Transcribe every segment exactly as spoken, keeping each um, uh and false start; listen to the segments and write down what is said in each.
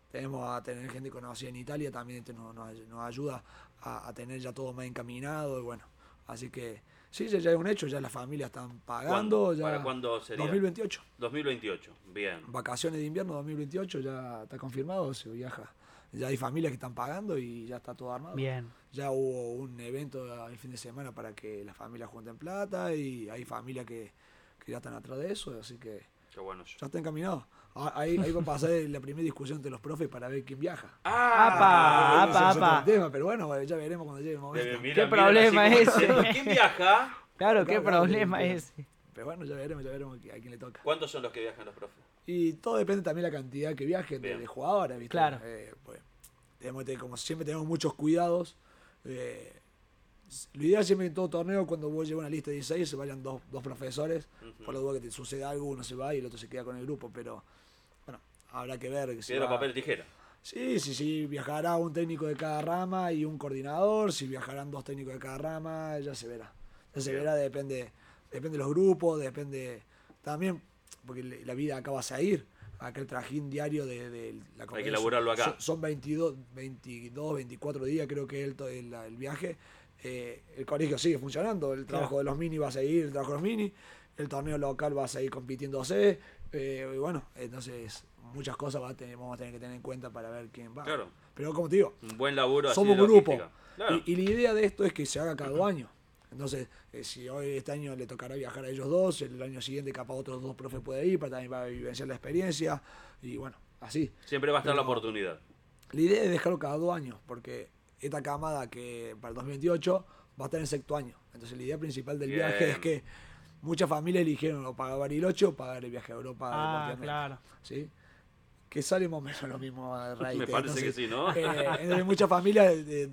tenemos a tener gente conocida en Italia, también esto nos, nos, nos ayuda a, a tener ya todo más encaminado, y bueno, así que sí, ya, ya es un hecho, ya las familias están pagando. ¿Cuándo? Ya ¿Para cuándo sería? dos mil veintiocho. dos mil veintiocho, bien. Vacaciones de invierno dos mil veintiocho, ya está confirmado, se viaja. Ya hay familias que están pagando y ya está todo armado. Bien. Ya hubo un evento el fin de semana para que las familias junten plata y hay familias que, que ya están atrás de eso, así que Qué bueno. ya está encaminado. Ah, Ahí, ahí va a pasar la primera discusión entre los profes para ver quién viaja. ¡Apa! Ese ¡Apa! es otro apa. tema, pero bueno, ya veremos cuando llegue el momento. Eh, mira, ¿Qué mira, problema así como ese? diciendo, ¿quién viaja? Claro, qué Claro, claro, problema claro. es ese. Pero bueno, ya veremos, ya veremos a quién le toca. ¿Cuántos son los que viajan los profes? Y todo depende también de la cantidad que viajen de, Bien. de jugadores, ¿viste? Claro. Eh, pues, tenemos que tener- como siempre tenemos muchos cuidados. Eh, lo ideal siempre en todo torneo, cuando vos llevas una lista de dieciséis, se vayan dos, dos profesores. Ujú. Por lo duda que te suceda algo, uno se va y el otro se queda con el grupo. Pero bueno, habrá que ver. Que si Piedra, va- papel, tijera. Sí, sí, sí, viajará un técnico de cada rama y un coordinador. Si viajarán dos técnicos de cada rama, ya se verá. Ya se Bien. verá, depende, depende de los grupos, depende también, porque le- la vida acá va a seguir. Aquel trajín diario de, de la Hay que competencia. elaborarlo acá. Son, son veintidós, veintidós, veinticuatro días creo que es el, to- el, el viaje. Eh, el colegio sigue funcionando, el trabajo Claro. de los mini va a seguir, el trabajo de los mini, el torneo local va a seguir compitiéndose. Eh, y bueno, entonces muchas cosas va a tener- vamos a tener que tener en cuenta para ver quién va. Claro. Pero como te digo, Un buen laburo así somos de un grupo. logística. Claro. Y, y la idea de esto es que se haga cada dos años. Entonces, eh, si hoy este año le tocará viajar a ellos dos, el año siguiente capaz otros dos profes puede ir, para también va a vivenciar la experiencia. Y bueno, así. Siempre va a estar la Pero- oportunidad. La idea es dejarlo cada dos años, porque esta camada que para el dos mil veintiocho va a estar en sexto año. Entonces la idea principal del Bien. viaje es que muchas familias eligieron o pagar Bariloche o pagar el viaje a Europa. Ah, deportivamente, claro. ¿sí? Que sale más o menos lo mismo a raíz. Me parece que sí, ¿no? Eh, entonces muchas familias, de- de-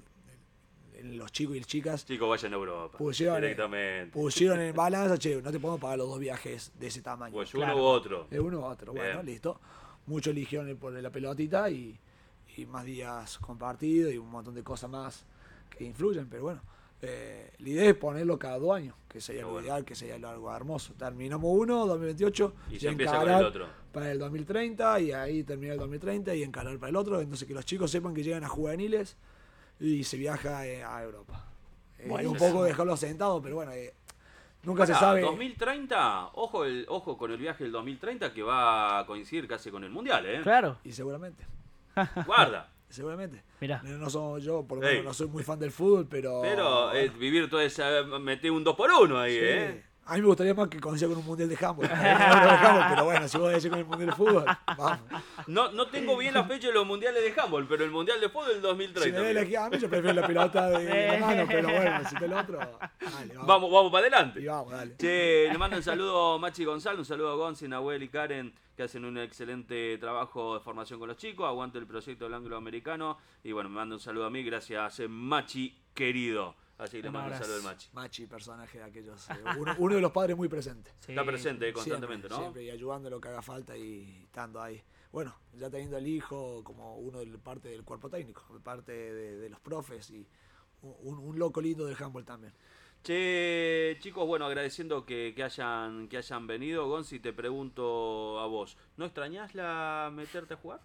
los chicos y las chicas, Chicos, vayan a Europa. Pusieron, eh, directamente. pusieron en balanza, che, no te podemos pagar los dos viajes de ese tamaño. Pues Claro. uno u otro. De uno u otro, bueno, Bien. listo. Muchos eligieron el por la pelotita y, y más días compartidos y un montón de cosas más que influyen, pero bueno, eh, la idea es ponerlo cada dos años, que sería Qué lo bueno. ideal, que sería lo algo hermoso. Terminamos uno, dos mil veintiocho, Y se empieza con el otro. para el dos mil treinta y ahí termina el dos mil treinta y encarar para el otro, entonces que los chicos sepan que llegan a juveniles y se viaja eh, a Europa. Eh, Bueno, un sí. poco dejarlo sentado, pero bueno, eh, nunca se Pará, sabe. dos mil treinta, ojo, el, ojo con el viaje del dos mil treinta que va a coincidir casi con el Mundial, ¿eh? Claro. Y seguramente, Guarda. seguramente. Mirá. No, no somos yo, por lo Ey. menos no soy muy fan del fútbol, pero. Pero eh, bueno, vivir todo ese... Meter un dos por uno ahí, sí. ¿eh? A mí me gustaría más que coincida con un mundial de handball. de handball, pero bueno, si vos decís con el mundial de fútbol, vamos. No, no tengo bien la fecha de los mundiales de handball, pero el mundial de fútbol del dos mil Si me treinta. da elegir a mí, yo prefiero la pelota de la mano, pero bueno, si te lo otro, dale, vamos. Vamos, vamos para adelante. Y vamos, dale. Che, le mando un saludo a Machi Gonzalo, un saludo a Gonzi, Nahuel y Karen, que hacen un excelente trabajo de formación con los chicos. Aguante el proyecto del angloamericano. Y bueno, me manda un saludo a mí, gracias eh, Machi querido. Así que le Un mando un abrazo. saludo al Machi. Machi, personaje de aquellos. eh, uno, uno de los padres muy presentes. Sí. Está presente eh, Siempre, constantemente, ¿no? Siempre, y ayudando en lo que haga falta y estando ahí. Bueno, ya teniendo al hijo como uno de parte del cuerpo técnico, de parte de, de los profes y un, un loco lindo del handball también. Che, chicos, bueno, agradeciendo que, que hayan que hayan venido. Gonzi, te pregunto a vos, ¿no extrañás la meterte a jugar?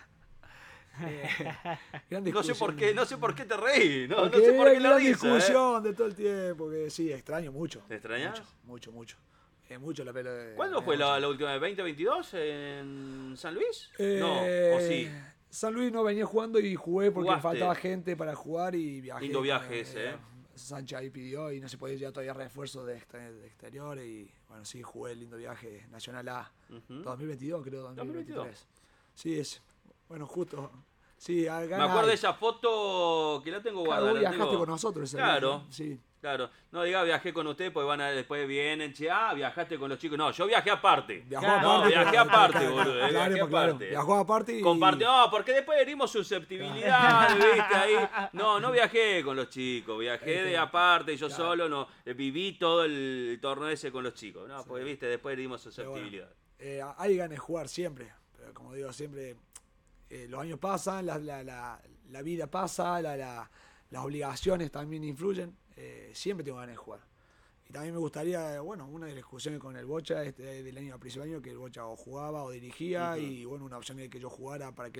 Eh, gran No sé discusión. por qué, no sé por qué te reí, no, no Porque sé por hay qué la gran risa, ¿eh? discusión de todo el tiempo, que sí, extraño mucho. ¿Te extrañas? Mucho, mucho, mucho. Eh, mucho la pelota. de- ¿Cuándo de fue la, noche. la última vez? ¿veinte veintidós en San Luis? Eh, No, o sí. San Luis no venía jugando y jugué porque Jugaste. faltaba gente para jugar y viajé. Lindo viaje ese, ¿eh? Sánchez ahí pidió y no se podía llevar todavía refuerzos de, exter- de exteriores y bueno, sí, jugué el lindo viaje Nacional A. Ujú. dos mil veintidós creo, dos mil veintitrés. dos mil veintidós. Sí, es, bueno, justo. Sí, a- Me gana acuerdo de ahí. esa foto que la tengo Claro, guardada. vos la viajaste tengo- con nosotros ese Claro. viaje, sí. Claro, no diga viajé con usted, pues van a, después vienen, che, ah, viajaste con los chicos. No, yo viajé aparte. Viajó Claro. aparte. No, viajé pero- aparte, claro, boludo, eh, claro, viajé claro. aparte. Viajó aparte y... Compartió, no, porque después herimos susceptibilidad, ¿viste? Ahí. No, no viajé con los chicos, viajé de aparte, yo Claro. solo, no, eh, viví todo el torneo ese con los chicos. No, porque, viste, después herimos Pero bueno, susceptibilidad. eh, hay ganas de jugar siempre, pero como digo, siempre eh, los años pasan, la, la, la, la vida pasa, la, la, las obligaciones también influyen, eh, siempre tengo ganas de jugar. Y también me gustaría, bueno, una de las discusiones con el Bocha este, del año al principio del año, que el Bocha o jugaba o dirigía, Ujú. y bueno, una opción de que yo jugara para que